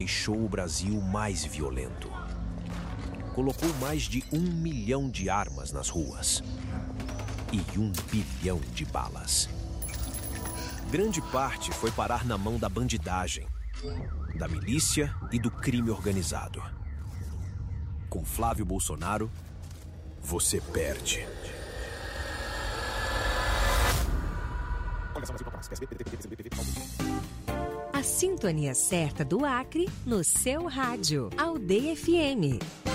deixou o Brasil mais violento. Colocou mais de 1 milhão de armas nas ruas e 1 bilhão de balas. Grande parte foi parar na mão da bandidagem, da milícia e do crime organizado. Com Flávio Bolsonaro, você perde. A sintonia certa do Acre no seu rádio. Aldeia FM.